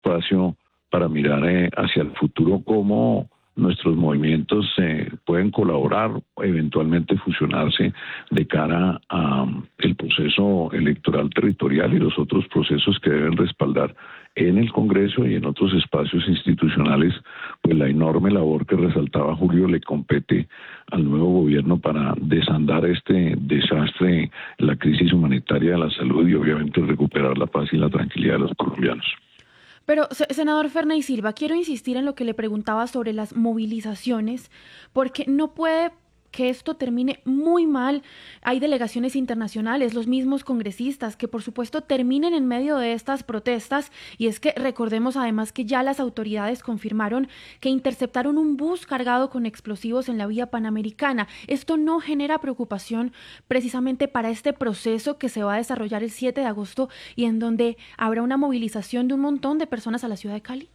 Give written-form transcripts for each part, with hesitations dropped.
espacio para mirar hacia el futuro cómo nuestros movimientos pueden colaborar, eventualmente fusionarse de cara a el proceso electoral territorial y los otros procesos que deben respaldar en el Congreso y en otros espacios institucionales, pues la enorme labor que resaltaba Julio le compete al nuevo gobierno para desandar este desastre, la crisis humanitaria de la salud y obviamente recuperar la paz y la tranquilidad de los colombianos. Pero, senador Ferney Silva, quiero insistir en lo que le preguntaba sobre las movilizaciones, porque no puede que esto termine muy mal. Hay delegaciones internacionales, los mismos congresistas, que por supuesto terminen en medio de estas protestas, y es que recordemos además que ya las autoridades confirmaron que interceptaron un bus cargado con explosivos en la vía panamericana. Esto no genera preocupación precisamente para este proceso que se va a desarrollar el 7 de agosto y en donde habrá una movilización de un montón de personas a la ciudad de Cali.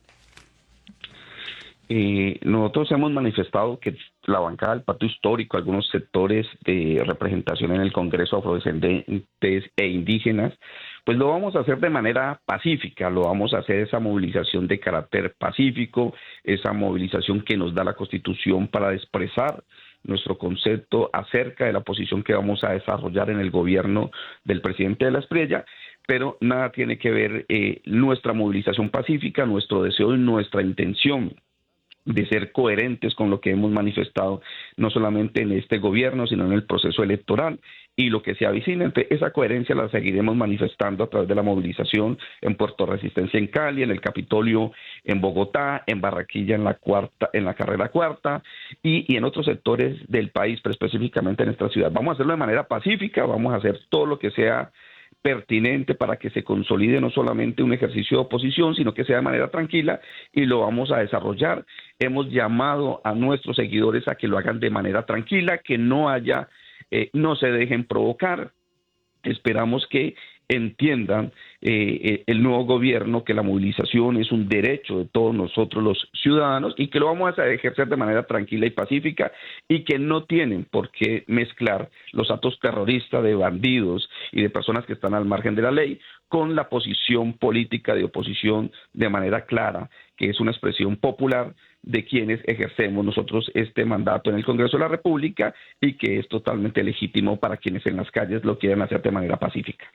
Nosotros hemos manifestado que la bancada del Pacto Histórico, algunos sectores de representación en el Congreso afrodescendientes e indígenas, pues lo vamos a hacer de manera pacífica, lo vamos a hacer esa movilización de carácter pacífico, esa movilización que nos da la Constitución para expresar nuestro concepto acerca de la posición que vamos a desarrollar en el gobierno del presidente de la Espriella, pero nada tiene que ver nuestra movilización pacífica, nuestro deseo y nuestra intención de ser coherentes con lo que hemos manifestado, no solamente en este gobierno, sino en el proceso electoral y lo que se avecina. Esa coherencia la seguiremos manifestando a través de la movilización en Puerto Resistencia en Cali, en el Capitolio en Bogotá, en Barranquilla en la carrera cuarta y en otros sectores del país, pero específicamente en esta ciudad. Vamos a hacerlo de manera pacífica, vamos a hacer todo lo que sea pertinente para que se consolide no solamente un ejercicio de oposición, sino que sea de manera tranquila y lo vamos a desarrollar. Hemos llamado a nuestros seguidores a que lo hagan de manera tranquila, que no no se dejen provocar. Esperamos que entiendan el nuevo gobierno que la movilización es un derecho de todos nosotros los ciudadanos y que lo vamos a ejercer de manera tranquila y pacífica y que no tienen por qué mezclar los actos terroristas de bandidos y de personas que están al margen de la ley con la posición política de oposición de manera clara, que es una expresión popular de quienes ejercemos nosotros este mandato en el Congreso de la República y que es totalmente legítimo para quienes en las calles lo quieran hacer de manera pacífica.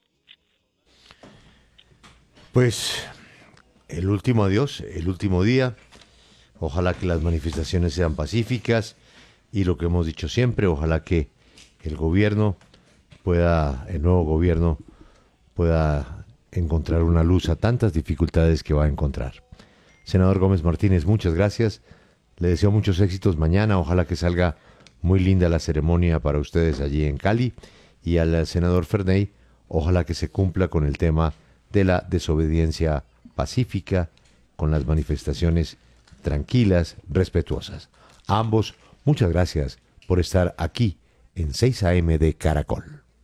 Pues el último adiós, el último día. Ojalá que las manifestaciones sean pacíficas y lo que hemos dicho siempre, ojalá que el nuevo gobierno pueda encontrar una luz a tantas dificultades que va a encontrar. Senador Gómez Martínez, muchas gracias. Le deseo muchos éxitos mañana. Ojalá que salga muy linda la ceremonia para ustedes allí en Cali. Y al senador Ferney, ojalá que se cumpla con el tema de la desobediencia pacífica, con las manifestaciones tranquilas, respetuosas. A ambos, muchas gracias por estar aquí en 6 AM de Caracol.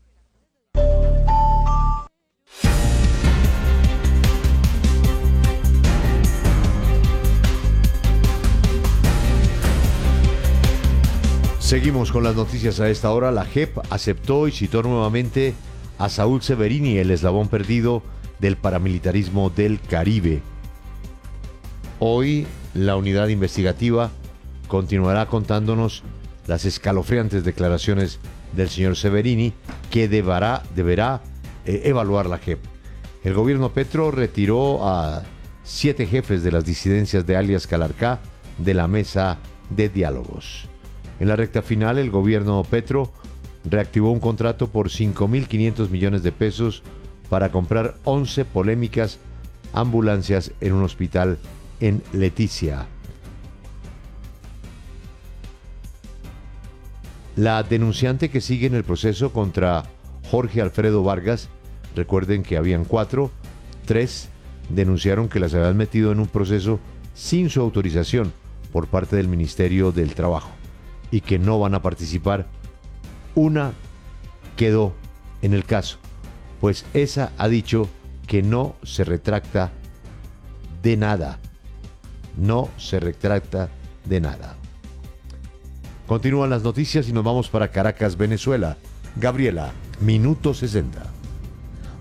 Seguimos con las noticias a esta hora. La JEP aceptó y citó nuevamente a Saúl Severini, el eslabón perdido del paramilitarismo del Caribe. Hoy la unidad investigativa continuará contándonos las escalofriantes declaraciones del señor Severini que deberá evaluar la JEP. El gobierno Petro retiró a 7 jefes de las disidencias de alias Calarcá de la mesa de diálogos. En la recta final, el gobierno Petro reactivó un contrato por 5.500 millones de pesos para comprar 11 polémicas ambulancias en un hospital en Leticia. La denunciante que sigue en el proceso contra Jorge Alfredo Vargas, recuerden que habían 4, 3 denunciaron que las habían metido en un proceso sin su autorización por parte del Ministerio del Trabajo y que no van a participar. Una quedó en el caso, pues esa ha dicho que no se retracta de nada. No se retracta de nada. Continúan las noticias y nos vamos para Caracas, Venezuela. Gabriela, minuto 60.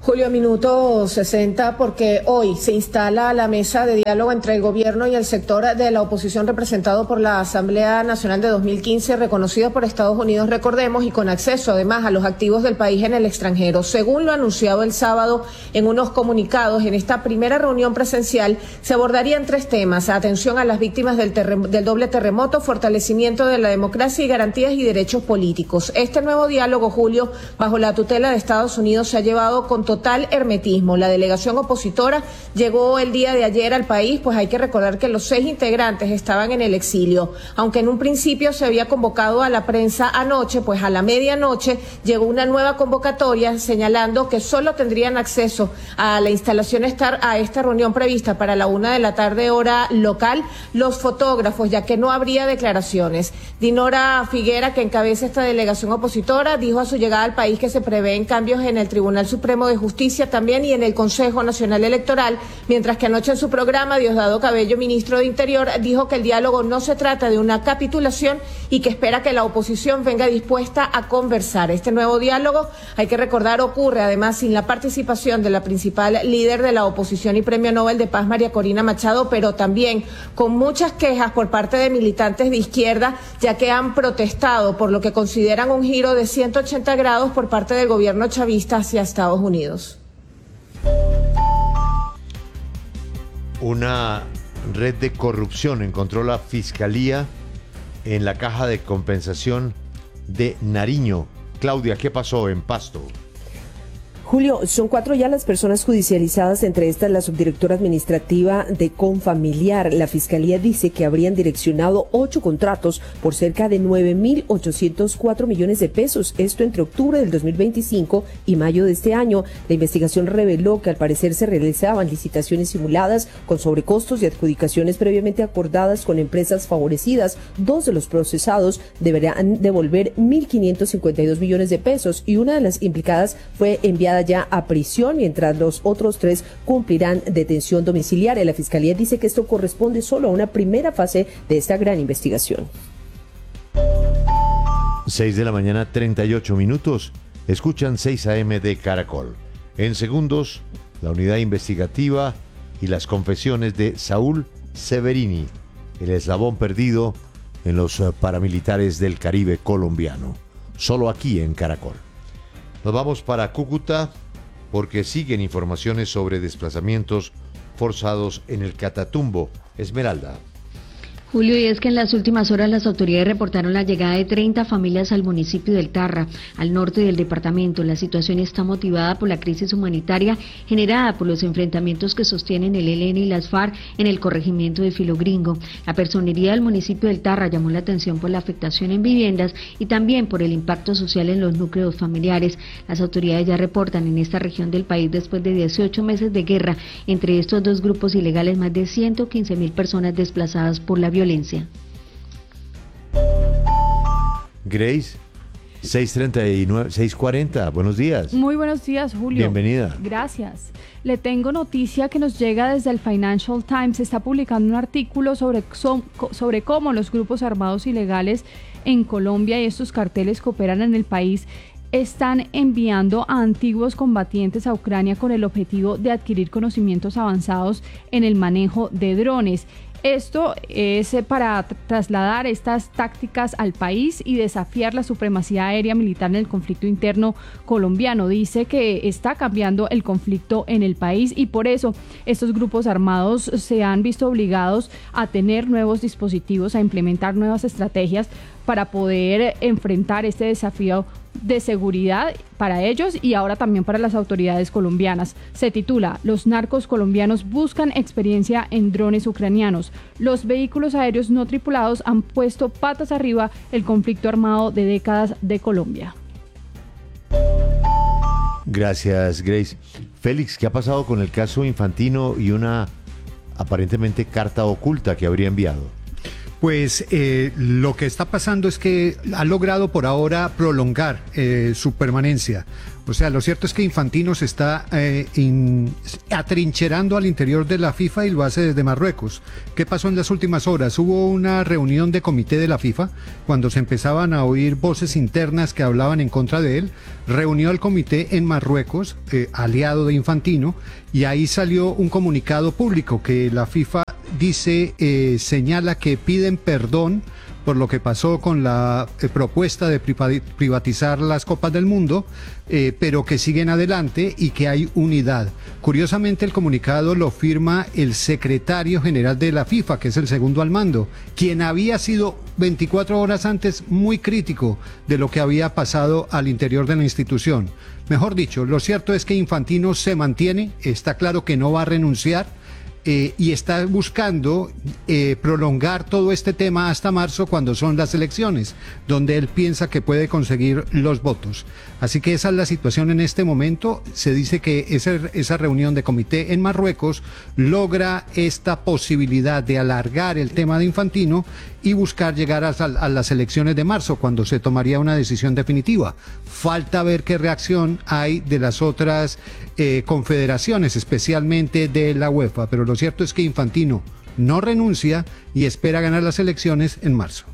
Julio, minuto 60, porque hoy se instala la mesa de diálogo entre el gobierno y el sector de la oposición representado por la Asamblea Nacional de 2015, reconocido por Estados Unidos, recordemos, y con acceso además a los activos del país en el extranjero. Según lo anunciado el sábado en unos comunicados, en esta primera reunión presencial se abordarían 3 temas: atención a las víctimas del doble terremoto, fortalecimiento de la democracia y garantías y derechos políticos. Este nuevo diálogo, Julio, bajo la tutela de Estados Unidos, se ha llevado con total hermetismo. La delegación opositora llegó el día de ayer al país, pues hay que recordar que los 6 integrantes estaban en el exilio. Aunque en un principio se había convocado a la prensa anoche, pues a la medianoche llegó una nueva convocatoria señalando que solo tendrían acceso a la instalación a esta reunión prevista para la 1:00 p.m. hora local los fotógrafos, ya que no habría declaraciones. Dinora Figuera, que encabeza esta delegación opositora, dijo a su llegada al país que se prevén cambios en el Tribunal Supremo de Justicia también y en el Consejo Nacional Electoral, mientras que anoche en su programa Diosdado Cabello, ministro de Interior, dijo que el diálogo no se trata de una capitulación y que espera que la oposición venga dispuesta a conversar. Este nuevo diálogo, hay que recordar, ocurre además sin la participación de la principal líder de la oposición y Premio Nobel de Paz, María Corina Machado, pero también con muchas quejas por parte de militantes de izquierda, ya que han protestado por lo que consideran un giro de 180 grados por parte del gobierno chavista hacia Estados Unidos. Una red de corrupción encontró la Fiscalía en la caja de compensación de Nariño. Claudia, ¿qué pasó en Pasto? Julio, son 4 ya las personas judicializadas, entre estas la subdirectora administrativa de Confamiliar. La Fiscalía dice que habrían direccionado 8 contratos por cerca de 9.804 millones de pesos, esto entre octubre del 2025 y mayo de este año. La investigación reveló que al parecer se realizaban licitaciones simuladas con sobrecostos y adjudicaciones previamente acordadas con empresas favorecidas. 2 de los procesados deberán devolver 1.552 millones de pesos y una de las implicadas fue enviada ya a prisión, mientras los otros 3 cumplirán detención domiciliaria. La Fiscalía dice que esto corresponde solo a una primera fase de esta gran investigación. 6:38 a.m. Escuchan 6 a.m. de Caracol. En segundos, la unidad investigativa y las confesiones de Saúl Severini, el eslabón perdido en los paramilitares del Caribe colombiano. Solo aquí en Caracol. Nos vamos para Cúcuta porque siguen informaciones sobre desplazamientos forzados en el Catatumbo. Esmeralda. Julio, y es que en las últimas horas las autoridades reportaron la llegada de 30 familias al municipio del Tarra, al norte del departamento. La situación está motivada por la crisis humanitaria generada por los enfrentamientos que sostienen el ELN y las FARC en el corregimiento de Filogringo. La personería del municipio del Tarra llamó la atención por la afectación en viviendas y también por el impacto social en los núcleos familiares. Las autoridades ya reportan en esta región del país, después de 18 meses de guerra entre estos 2 grupos ilegales, más de 115.000 personas desplazadas por la violencia. Grace, 6:39, 6:40, buenos días. Muy buenos días, Julio. Bienvenida. Gracias. Le tengo noticia que nos llega desde el Financial Times. Se está publicando un artículo sobre cómo los grupos armados ilegales en Colombia y estos carteles que operan en el país están enviando a antiguos combatientes a Ucrania con el objetivo de adquirir conocimientos avanzados en el manejo de drones. Esto es para trasladar estas tácticas al país y desafiar la supremacía aérea militar en el conflicto interno colombiano. Dice que está cambiando el conflicto en el país y por eso estos grupos armados se han visto obligados a tener nuevos dispositivos, a implementar nuevas estrategias para poder enfrentar este desafío de seguridad para ellos y ahora también para las autoridades colombianas. Se titula: Los narcos colombianos buscan experiencia en drones ucranianos. Los vehículos aéreos no tripulados han puesto patas arriba el conflicto armado de décadas de Colombia. Gracias, Grace. Félix, ¿qué ha pasado con el caso Infantino y una aparentemente carta oculta que habría enviado? Pues lo que está pasando es que ha logrado por ahora prolongar su permanencia. O sea, lo cierto es que Infantino se está atrincherando al interior de la FIFA y lo hace desde Marruecos. ¿Qué pasó en las últimas horas? Hubo una reunión de comité de la FIFA cuando se empezaban a oír voces internas que hablaban en contra de él. Reunió al comité en Marruecos, aliado de Infantino, y ahí salió un comunicado público que la FIFA dice, señala que piden perdón por lo que pasó con la propuesta de privatizar las Copas del Mundo, pero que siguen adelante y que hay unidad. Curiosamente, el comunicado lo firma el secretario general de la FIFA, que es el segundo al mando, quien había sido 24 horas antes muy crítico de lo que había pasado al interior de la institución. Mejor dicho, lo cierto es que Infantino se mantiene, está claro que no va a renunciar, y está buscando prolongar todo este tema hasta marzo, cuando son las elecciones, donde él piensa que puede conseguir los votos. Así que esa es la situación en este momento. Se dice que esa reunión de comité en Marruecos logra esta posibilidad de alargar el tema de Infantino y buscar llegar a las elecciones de marzo, cuando se tomaría una decisión definitiva. Falta ver qué reacción hay de las otras confederaciones, especialmente de la UEFA, pero lo cierto es que Infantino no renuncia y espera ganar las elecciones en marzo.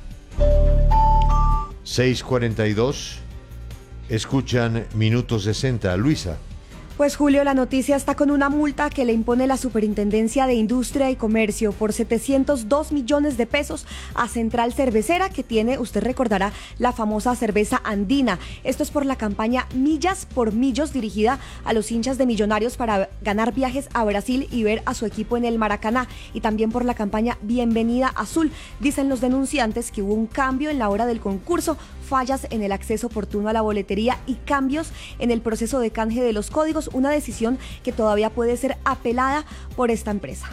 6:42, escuchan Minuto 60. Luisa. Pues Julio, la noticia está con una multa que le impone la Superintendencia de Industria y Comercio por 702 millones de pesos a Central Cervecera, que tiene, usted recordará, la famosa cerveza andina. Esto es por la campaña Millas por Millos, dirigida a los hinchas de Millonarios para ganar viajes a Brasil y ver a su equipo en el Maracaná, y también por la campaña Bienvenida Azul. Dicen los denunciantes que hubo un cambio en la hora del concurso, fallas en el acceso oportuno a la boletería y cambios en el proceso de canje de los códigos, una decisión que todavía puede ser apelada por esta empresa.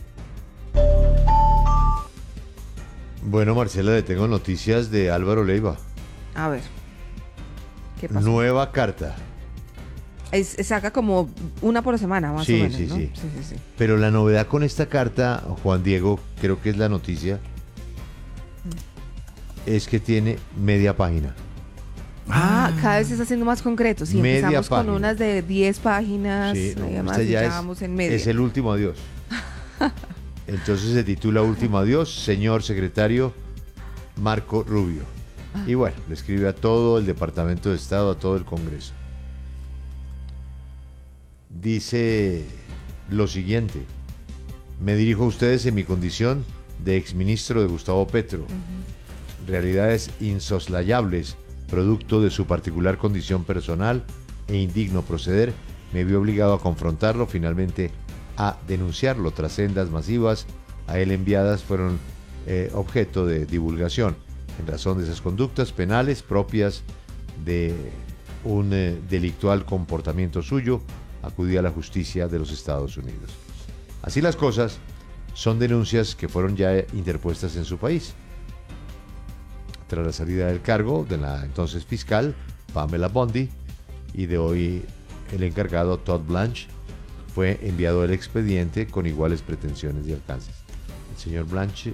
Bueno, Marcela, le tengo noticias de Álvaro Leiva. A ver, ¿qué pasa? Nueva carta. Saca como una por semana, más o menos, ¿no? Sí. Pero la novedad con esta carta, Juan Diego, creo que es la noticia, es que tiene media página. Cada vez se está haciendo más concreto. Sí, media empezamos página. con unas de 10 páginas, Sí, no, además este ya vamos en media. es el último adiós. Entonces se titula Último adiós, señor secretario Marco Rubio. Y bueno, le escribe a todo el Departamento de Estado, a todo el Congreso. Dice lo siguiente: me dirijo a ustedes en mi condición de exministro de Gustavo Petro. Realidades insoslayables, producto de su particular condición personal e indigno proceder, me vi obligado a confrontarlo, finalmente a denunciarlo. Tras sendas masivas a él enviadas fueron objeto de divulgación. En razón de esas conductas penales propias de un delictual comportamiento suyo, acudí a la justicia de los Estados Unidos. Así las cosas, son denuncias que fueron ya interpuestas en su país. Tras la salida del cargo de la entonces fiscal Pamela Bondi y de hoy el encargado Todd Blanche, fue enviado el expediente con iguales pretensiones y alcances. El señor Blanche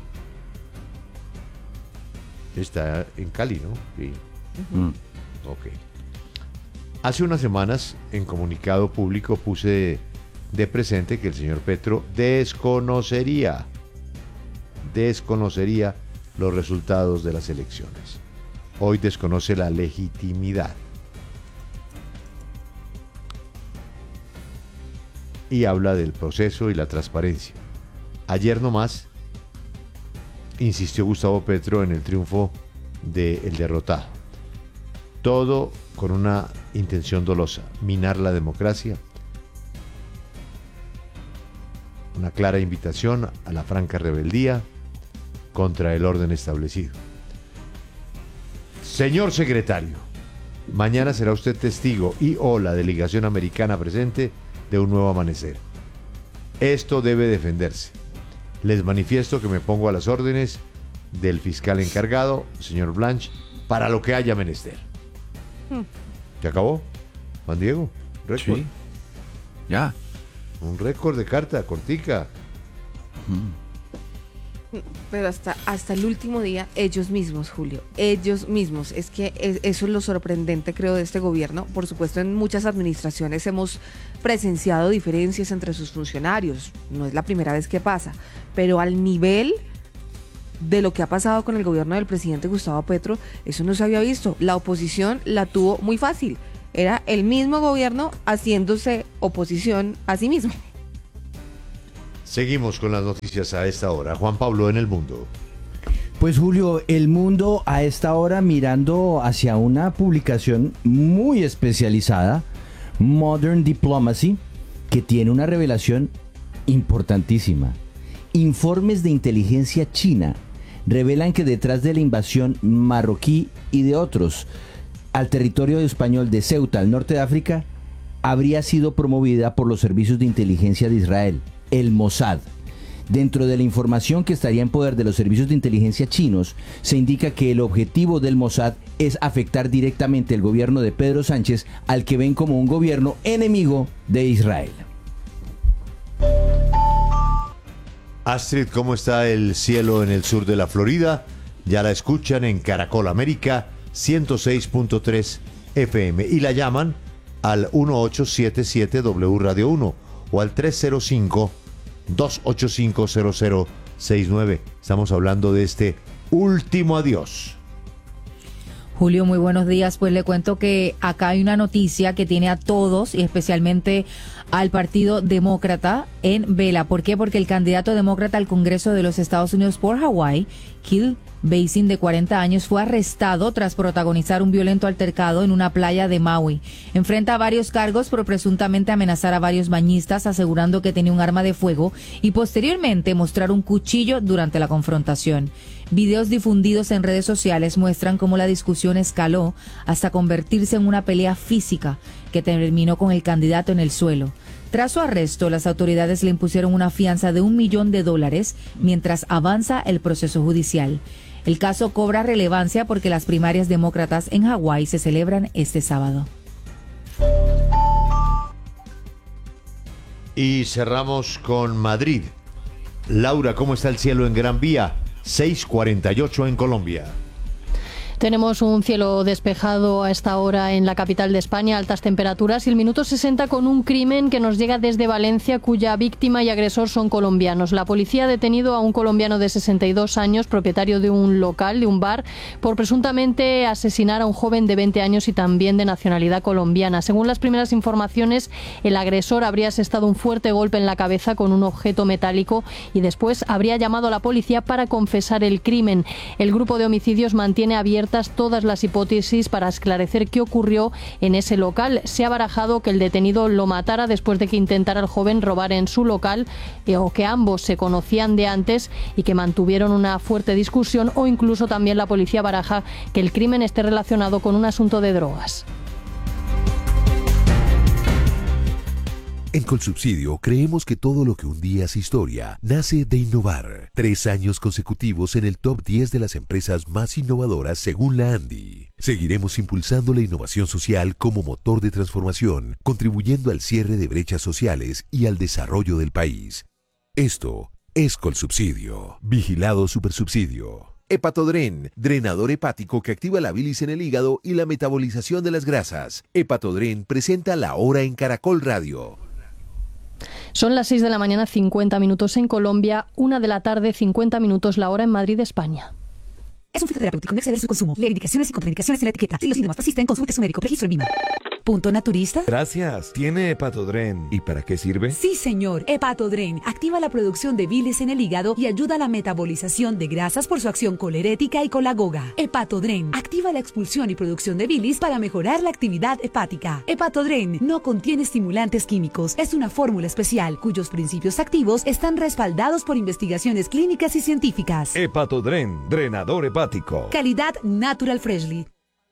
está en Cali, ¿no? Sí. Ok. Hace unas semanas, en comunicado público, puse de presente que el señor Petro desconocería los resultados de las elecciones. Hoy desconoce la legitimidad. Y habla del proceso y la transparencia. Ayer nomás insistió Gustavo Petro en el triunfo del derrotado. Todo con una intención dolosa: minar la democracia. Una clara invitación a la franca rebeldía contra el orden establecido. Señor secretario, mañana será usted testigo y la delegación americana presente de un nuevo amanecer. Esto debe defenderse. Les manifiesto que me pongo a las órdenes del fiscal encargado, señor Blanche, para lo que haya menester. ¿Se acabó, Juan Diego? ¿Récord? Sí. Ya. Un récord de carta, cortica. Pero hasta el último día, ellos mismos, Julio, ellos mismos. Es que eso es lo sorprendente, creo, de este gobierno. Por supuesto, en muchas administraciones hemos presenciado diferencias entre sus funcionarios. No es la primera vez que pasa. Pero al nivel de lo que ha pasado con el gobierno del presidente Gustavo Petro, eso no se había visto. La oposición la tuvo muy fácil. Era el mismo gobierno haciéndose oposición a sí mismo. Seguimos con las noticias a esta hora. Juan Pablo, en el mundo. Pues Julio, el mundo a esta hora mirando hacia una publicación muy especializada, Modern Diplomacy, que tiene una revelación importantísima. Informes de inteligencia china revelan que detrás de la invasión marroquí y de otros al territorio español de Ceuta, al norte de África, habría sido promovida por los servicios de inteligencia de Israel, el Mossad. Dentro de la información que estaría en poder de los servicios de inteligencia chinos, se indica que el objetivo del Mossad es afectar directamente el gobierno de Pedro Sánchez, al que ven como un gobierno enemigo de Israel. Astrid, ¿cómo está el cielo en el sur de la Florida? Ya la escuchan en Caracol América 106.3 FM y la llaman al 1877 W Radio 1 o al 305-285-0069. Estamos hablando de este último adiós. Julio, muy buenos días. Pues le cuento que acá hay una noticia que tiene a todos y especialmente al Partido Demócrata en vela. ¿Por qué? Porque el candidato demócrata al Congreso de los Estados Unidos por Hawái, Kyle Basin, de 40 años, fue arrestado tras protagonizar un violento altercado en una playa de Maui. Enfrenta varios cargos por presuntamente amenazar a varios bañistas, asegurando que tenía un arma de fuego y posteriormente mostrar un cuchillo durante la confrontación. Videos difundidos en redes sociales muestran cómo la discusión escaló hasta convertirse en una pelea física que terminó con el candidato en el suelo. Tras su arresto, las autoridades le impusieron una fianza de $1 millón mientras avanza el proceso judicial. El caso cobra relevancia porque las primarias demócratas en Hawái se celebran este sábado. Y cerramos con Madrid. Laura, ¿cómo está el cielo en Gran Vía? 6:48 en Colombia. Tenemos un cielo despejado a esta hora en la capital de España, altas temperaturas y el minuto 60 con un crimen que nos llega desde Valencia, cuya víctima y agresor son colombianos. La policía ha detenido a un colombiano de 62 años, propietario de un local, de un bar, por presuntamente asesinar a un joven de 20 años y también de nacionalidad colombiana. Según las primeras informaciones, el agresor habría asestado un fuerte golpe en la cabeza con un objeto metálico y después habría llamado a la policía para confesar el crimen. El grupo de homicidios mantiene abiertas todas las hipótesis para esclarecer qué ocurrió en ese local. Se ha barajado que el detenido lo matara después de que intentara el joven robar en su local, o que ambos se conocían de antes y que mantuvieron una fuerte discusión, o incluso también la policía baraja que el crimen esté relacionado con un asunto de drogas. En Colsubsidio creemos que todo lo que un día es historia nace de innovar. 3 años consecutivos en el top 10 de las empresas más innovadoras según la ANDI. Seguiremos impulsando la innovación social como motor de transformación, contribuyendo al cierre de brechas sociales y al desarrollo del país. Esto es Colsubsidio. Vigilado Supersubsidio. Hepatodren, drenador hepático que activa la bilis en el hígado y la metabolización de las grasas. Hepatodren presenta La Hora en Caracol Radio. Son las 6 de la mañana, 50 minutos en Colombia, 1 de la tarde, 50 minutos la hora en Madrid, España. Es un fitoterapéutico, no exceder su consumo. Lee indicaciones y contraindicaciones en la etiqueta. Si los síntomas persisten, consulte a su médico. Registro en VIMA. ¿Punto naturista? Gracias. ¿Tiene Hepatodren? ¿Y para qué sirve? Sí, señor. Hepatodren activa la producción de bilis en el hígado y ayuda a la metabolización de grasas por su acción colerética y colagoga. Hepatodren activa la expulsión y producción de bilis para mejorar la actividad hepática. Hepatodren no contiene estimulantes químicos. Es una fórmula especial cuyos principios activos están respaldados por investigaciones clínicas y científicas. Hepatodren, drenador hepático. Calidad Natural Freshly.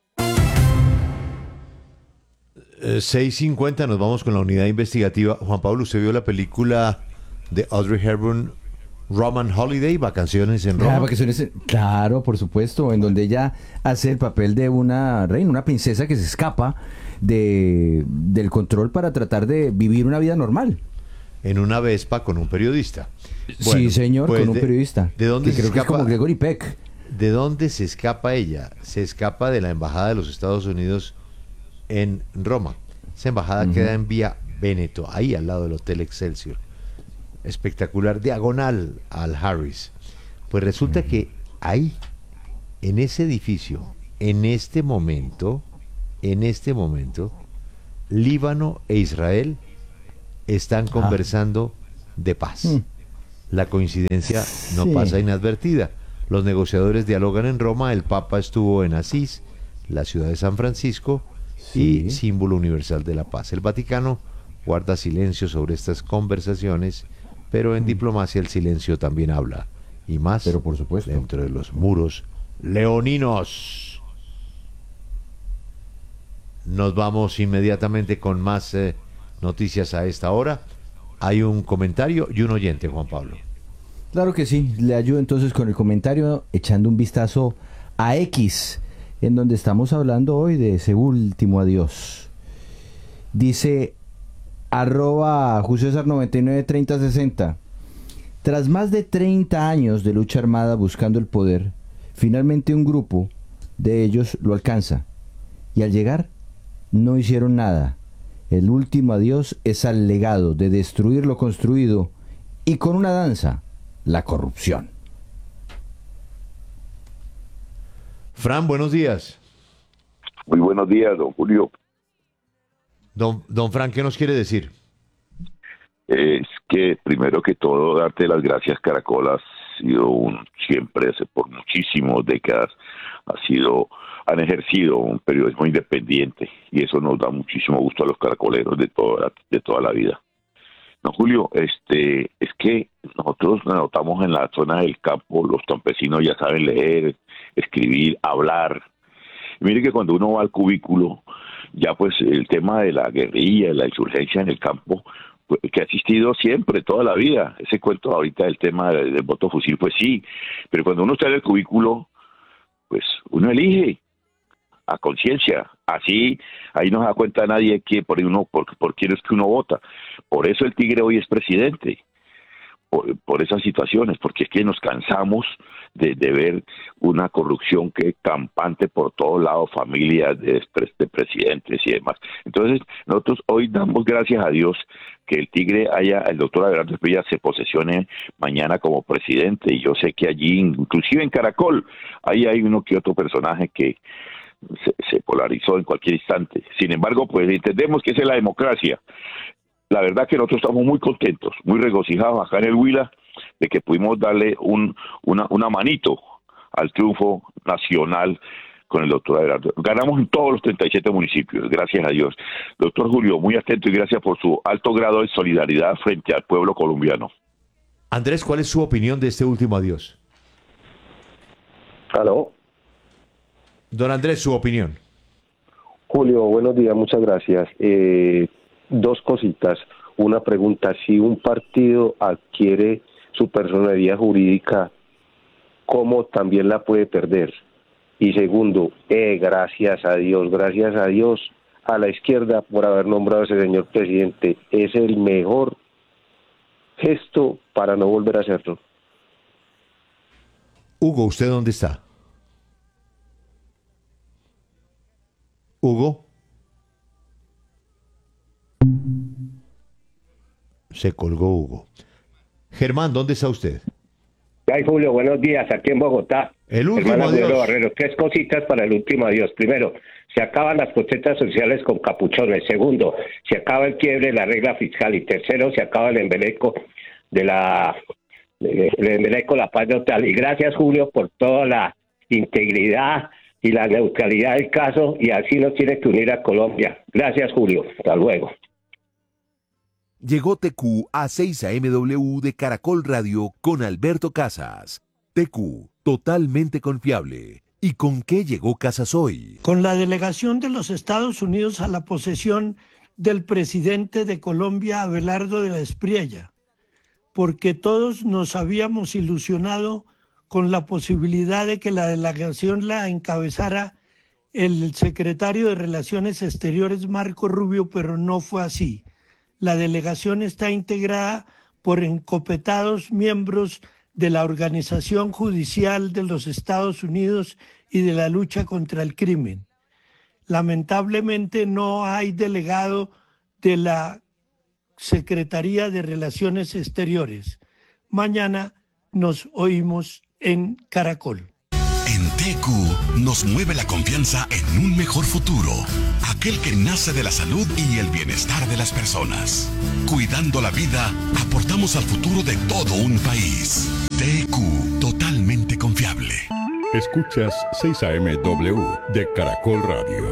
6:50, nos vamos con la unidad investigativa. Juan Pablo, ¿usted vio la película de Audrey Hepburn, Roman Holiday, Vacaciones en Roma? Claro, por supuesto, en donde ella hace el papel de una reina, una princesa que se escapa del control para tratar de vivir una vida normal. en una Vespa con un periodista. Bueno, sí, señor, pues con un periodista. ¿De dónde se creo que es escapa? como Gregory Peck. ¿De dónde se escapa ella? Se escapa de la embajada de los Estados Unidos en Roma. Esa embajada queda en Vía Veneto, ahí al lado del Hotel Excelsior. Espectacular, diagonal al Harris. Pues resulta que ahí, en ese edificio, en este momento, Líbano e Israel están conversando de paz. La coincidencia no pasa inadvertida. Los negociadores dialogan en Roma, el Papa estuvo en Asís, la ciudad de San Francisco, y símbolo universal de la paz. El Vaticano guarda silencio sobre estas conversaciones, pero en diplomacia el silencio también habla, y más, pero por supuesto, dentro de los muros leoninos. Nos vamos inmediatamente con más noticias a esta hora. Hay un comentario y un oyente, Juan Pablo. Claro que sí, le ayudo entonces con el comentario, echando un vistazo a X, en donde estamos hablando hoy de ese último adiós. Dice @JuCesar993060. Tras más de 30 años de lucha armada buscando el poder, finalmente un grupo de ellos lo alcanza. Y al llegar, no hicieron nada. El último adiós es al legado de destruir lo construido y con una danza, la corrupción. Fran, buenos días. Muy buenos días, don Julio. Don Fran, ¿qué nos quiere decir? Es que primero que todo darte las gracias. Caracol ha sido siempre, por muchísimas décadas, han ejercido un periodismo independiente, y eso nos da muchísimo gusto a los caracoleros de toda la vida. No, Julio, es que nosotros notamos en la zona del campo, los campesinos ya saben leer, escribir, hablar. Y mire que cuando uno va al cubículo, ya pues el tema de la guerrilla, la insurgencia en el campo, pues, que ha existido siempre, toda la vida. Ese cuento ahorita del tema del voto fusil, pues sí, pero cuando uno está en el cubículo, pues uno elige a conciencia. Así, ahí no se da cuenta nadie por quién es que uno vota. Por eso el Tigre hoy es presidente, por esas situaciones, porque es que nos cansamos de ver una corrupción que campante por todos lados, familias de presidentes y demás. Entonces, nosotros hoy damos gracias a Dios que el Tigre el doctor Abelardo Espriella se posesione mañana como presidente, y yo sé que allí, inclusive en Caracol, ahí hay uno que otro personaje que se polarizó en cualquier instante. Sin embargo, pues entendemos que esa es la democracia. La verdad que nosotros estamos muy contentos, muy regocijados acá en el Huila, de que pudimos darle una manito al triunfo nacional con el doctor Abelardo. Ganamos en todos los 37 municipios, gracias a Dios. Doctor Julio, muy atento, y gracias por su alto grado de solidaridad frente al pueblo colombiano. Andrés, ¿cuál es su opinión de este último adiós? ¿Aló? Don Andrés, su opinión. Julio, buenos días, muchas gracias. Dos cositas. Una pregunta: si un partido adquiere su personalidad jurídica, ¿cómo también la puede perder? Y segundo, gracias a Dios a la izquierda por haber nombrado a ese señor presidente. Es el mejor gesto para no volver a hacerlo. Hugo, ¿usted dónde está? Hugo. Se colgó Hugo. Germán, ¿dónde está usted? Ay, Julio, buenos días, aquí en Bogotá. El último Hermano adiós. Barrero, 3 cositas para el último adiós. Primero, se acaban las protestas sociales con capuchones. Segundo, se acaba el quiebre de la regla fiscal. Y tercero, se acaba el embeleco la paz total. Y gracias, Julio, por toda la integridad y la neutralidad del caso, y así nos tiene que unir a Colombia. Gracias, Julio. Hasta luego. Llegó TQ a 6 AMW de Caracol Radio con Alberto Casas. TQ, totalmente confiable. ¿Y con qué llegó Casas hoy? Con la delegación de los Estados Unidos a la posesión del presidente de Colombia, Abelardo de la Espriella, porque todos nos habíamos ilusionado con la posibilidad de que la delegación la encabezara el secretario de Relaciones Exteriores, Marco Rubio, pero no fue así. La delegación está integrada por encopetados miembros de la Organización Judicial de los Estados Unidos y de la lucha contra el crimen. Lamentablemente no hay delegado de la Secretaría de Relaciones Exteriores. Mañana nos oímos en Caracol. En TQ nos mueve la confianza en un mejor futuro, aquel que nace de la salud y el bienestar de las personas. Cuidando la vida, aportamos al futuro de todo un país. TQ, totalmente confiable. Escuchas 6am de Caracol Radio.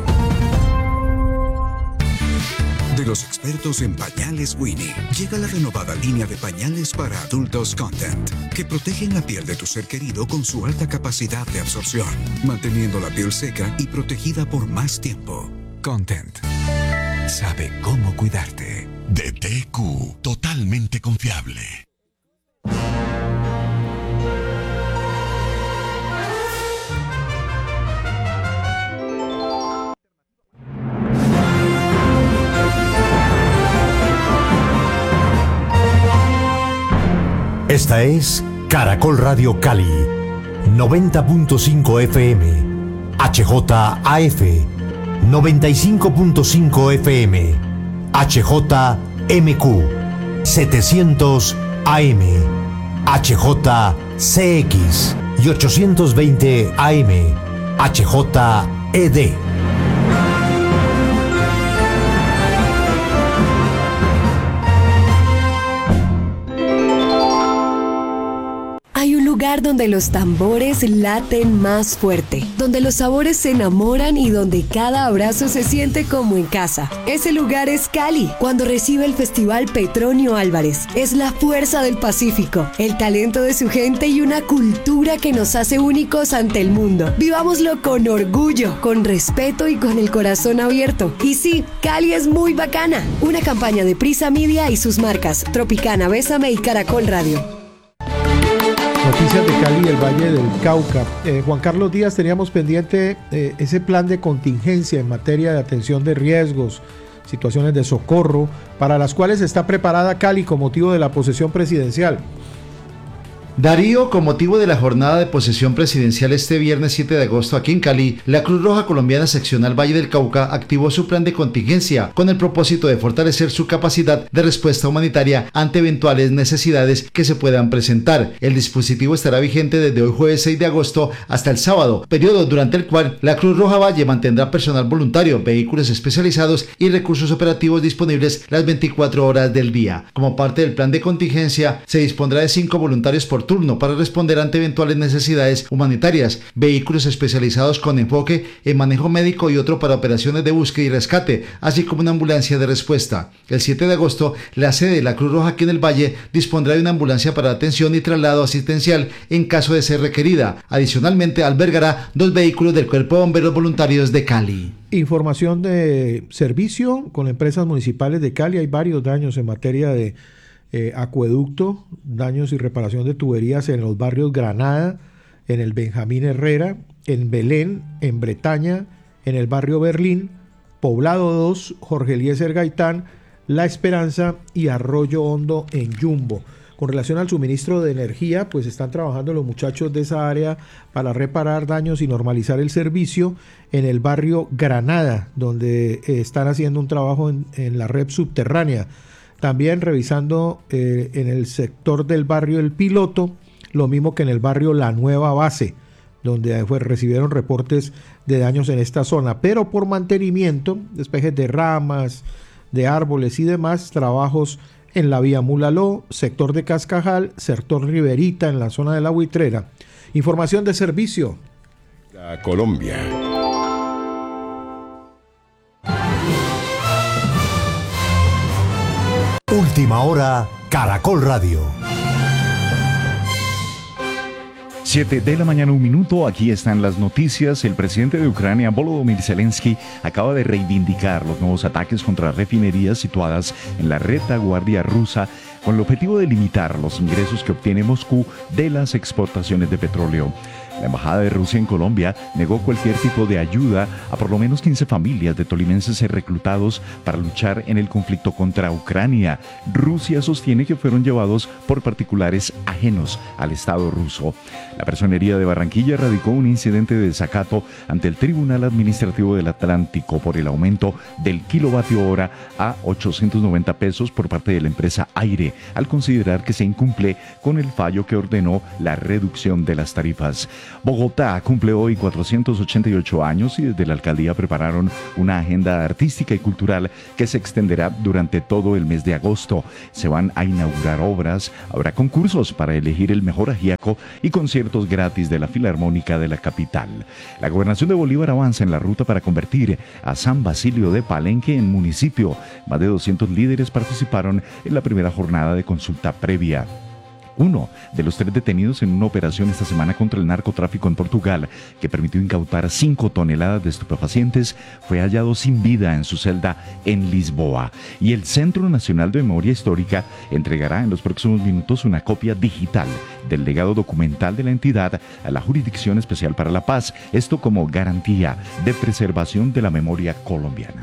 De los expertos en pañales Winnie, llega la renovada línea de pañales para adultos Content, que protegen la piel de tu ser querido con su alta capacidad de absorción, manteniendo la piel seca y protegida por más tiempo. Content sabe cómo cuidarte. De TQ, totalmente confiable. Esta es Caracol Radio Cali, 90.5 FM, HJAF, 95.5 FM, HJMQ, 700 AM, HJCX y 820 AM, HJED. Hay un lugar donde los tambores laten más fuerte, donde los sabores se enamoran y donde cada abrazo se siente como en casa. Ese lugar es Cali, cuando recibe el Festival Petronio Álvarez. Es la fuerza del Pacífico, el talento de su gente y una cultura que nos hace únicos ante el mundo. Vivámoslo con orgullo, con respeto y con el corazón abierto. Y sí, Cali es muy bacana. Una campaña de Prisa Media y sus marcas Tropicana, Bésame y Caracol Radio. Noticias de Cali y el Valle del Cauca. Juan Carlos Díaz, teníamos pendiente ese plan de contingencia en materia de atención de riesgos, situaciones de socorro, para las cuales está preparada Cali con motivo de la posesión presidencial. Darío, con motivo de la jornada de posesión presidencial este viernes 7 de agosto aquí en Cali, la Cruz Roja Colombiana Seccional Valle del Cauca activó su plan de contingencia con el propósito de fortalecer su capacidad de respuesta humanitaria ante eventuales necesidades que se puedan presentar. El dispositivo estará vigente desde hoy jueves 6 de agosto hasta el sábado, periodo durante el cual la Cruz Roja Valle mantendrá personal voluntario, vehículos especializados y recursos operativos disponibles las 24 horas del día. Como parte del plan de contingencia, se dispondrá de 5 voluntarios por turno para responder ante eventuales necesidades humanitarias, vehículos especializados con enfoque en manejo médico y otro para operaciones de búsqueda y rescate, así como una ambulancia de respuesta. El 7 de agosto, la sede de la Cruz Roja aquí en el Valle dispondrá de una ambulancia para atención y traslado asistencial en caso de ser requerida. Adicionalmente, albergará 2 vehículos del Cuerpo de Bomberos Voluntarios de Cali. Información de servicio con empresas municipales de Cali. Hay varios daños en materia de acueducto, daños y reparación de tuberías en los barrios Granada, en el Benjamín Herrera, en Belén, en Bretaña, en el barrio Berlín, Poblado 2, Jorge Eliezer Gaitán, La Esperanza y Arroyo Hondo en Yumbo. Con relación al suministro de energía, pues están trabajando los muchachos de esa área para reparar daños y normalizar el servicio en el barrio Granada, donde están haciendo un trabajo en la red subterránea. También revisando en el sector del barrio El Piloto, lo mismo que en el barrio La Nueva Base, donde recibieron reportes de daños en esta zona, pero por mantenimiento, despejes de ramas, de árboles y demás, trabajos en la vía Mulaló, sector de Cascajal, sector Riverita, en la zona de la Buitrera. Información de servicio. La Colombia. Última hora, Caracol Radio. 7 de la mañana, 1 minuto. Aquí están las noticias. El presidente de Ucrania, Volodymyr Zelensky, acaba de reivindicar los nuevos ataques contra refinerías situadas en la retaguardia rusa con el objetivo de limitar los ingresos que obtiene Moscú de las exportaciones de petróleo. La Embajada de Rusia en Colombia negó cualquier tipo de ayuda a por lo menos 15 familias de tolimenses reclutados para luchar en el conflicto contra Ucrania. Rusia sostiene que fueron llevados por particulares ajenos al Estado ruso. La Personería de Barranquilla radicó un incidente de desacato ante el Tribunal Administrativo del Atlántico por el aumento del kilovatio hora a 890 pesos por parte de la empresa Aire, al considerar que se incumple con el fallo que ordenó la reducción de las tarifas. Bogotá cumple hoy 488 años y desde la alcaldía prepararon una agenda artística y cultural que se extenderá durante todo el mes de agosto. Se van a inaugurar obras, habrá concursos para elegir el mejor ajiaco y conciertos gratis de la Filarmónica de la capital. La Gobernación de Bolívar avanza en la ruta para convertir a San Basilio de Palenque en municipio. Más de 200 líderes participaron en la primera jornada de consulta previa. Uno de los 3 detenidos en una operación esta semana contra el narcotráfico en Portugal, que permitió incautar 5 toneladas de estupefacientes, fue hallado sin vida en su celda en Lisboa. Y el Centro Nacional de Memoria Histórica entregará en los próximos minutos una copia digital del legado documental de la entidad a la Jurisdicción Especial para la Paz, esto como garantía de preservación de la memoria colombiana.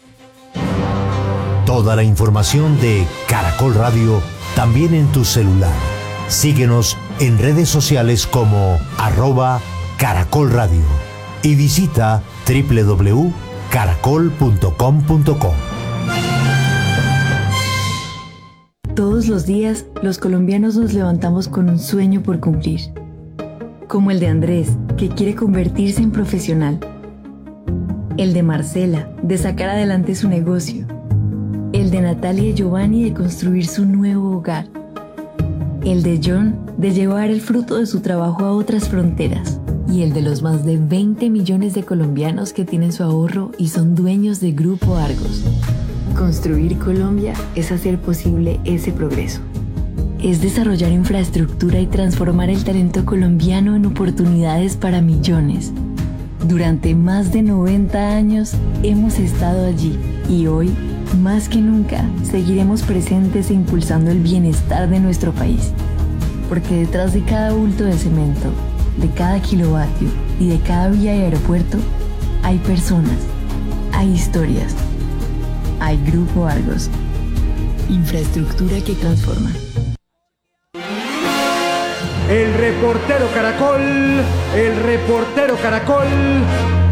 Toda la información de Caracol Radio también en tu celular. Síguenos en redes sociales como @Caracol Radio y visita www.caracol.com.co. Todos los días, los colombianos nos levantamos con un sueño por cumplir. Como el de Andrés, que quiere convertirse en profesional. El de Marcela, de sacar adelante su negocio. El de Natalia y Giovanni, de construir su nuevo hogar. El de John, de llevar el fruto de su trabajo a otras fronteras. Y el de los más de 20 millones de colombianos que tienen su ahorro y son dueños de Grupo Argos. Construir Colombia es hacer posible ese progreso. Es desarrollar infraestructura y transformar el talento colombiano en oportunidades para millones. Durante más de 90 años hemos estado allí y hoy, más que nunca, seguiremos presentes e impulsando el bienestar de nuestro país. Porque detrás de cada bulto de cemento, de cada kilovatio y de cada vía y aeropuerto, hay personas, hay historias, hay Grupo Argos. Infraestructura que transforma. El reportero Caracol